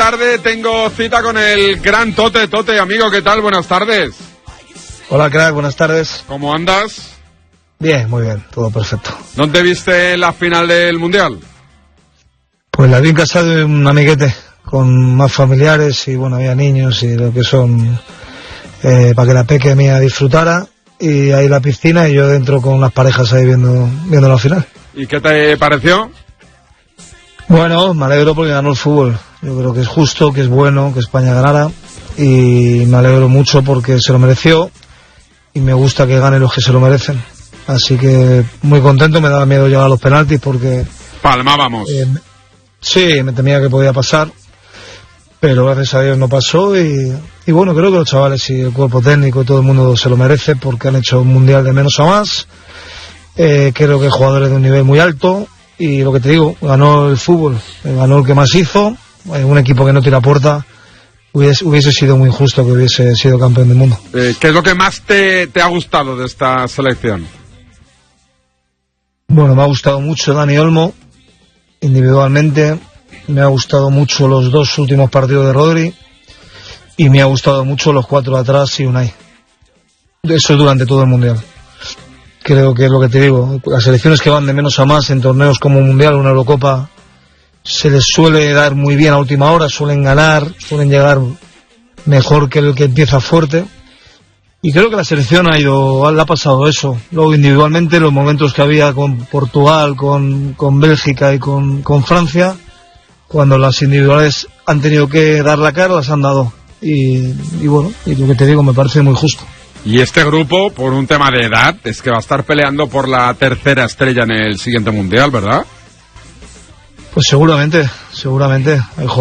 tarde tengo cita con el gran Tote. Tote, amigo, ¿qué tal? Buenas tardes. Hola, crack, buenas tardes. ¿Cómo andas? Bien, muy bien, todo perfecto. ¿Dónde viste la final del Mundial? Pues la vi en casa de un amiguete, con más familiares y bueno, había niños y lo que son, para que la peque mía disfrutara, y ahí la piscina y yo dentro con unas parejas ahí viendo la final. ¿Y qué te pareció? Bueno, me alegro porque ganó el fútbol. Yo creo que es justo, que es bueno que España ganara, y me alegro mucho porque se lo mereció y me gusta que ganen los que se lo merecen. Así que muy contento, me daba miedo llegar a los penaltis porque... Palmábamos. Sí, me temía que podía pasar, pero gracias a Dios no pasó y bueno, creo que los chavales y el cuerpo técnico y todo el mundo se lo merece porque han hecho un mundial de menos a más. Creo que jugadores de un nivel muy alto y lo que te digo, ganó el fútbol, ganó el que más hizo, un equipo que no tira puerta. Hubiese sido muy injusto que hubiese sido campeón del mundo. ¿Qué es lo que más te ha gustado de esta selección? Bueno, me ha gustado mucho Dani Olmo, individualmente. Me ha gustado mucho los dos últimos partidos de Rodri. Y me ha gustado mucho los 4 de atrás y Unai. Eso durante todo el Mundial. Creo que es lo que te digo. Las selecciones que van de menos a más en torneos como un Mundial o una Eurocopa se les suele dar muy bien a última hora. Suelen ganar, suelen llegar mejor que el que empieza fuerte. Y creo que la selección le ha pasado eso. Luego individualmente los momentos que había con Portugal, con Bélgica y con Francia, cuando las individuales han tenido que dar la cara, las han dado. Y bueno, y lo que te digo me parece muy justo. Y este grupo, por un tema de edad, es que va a estar peleando por la tercera estrella en el siguiente Mundial, ¿verdad? Pues seguramente. Hay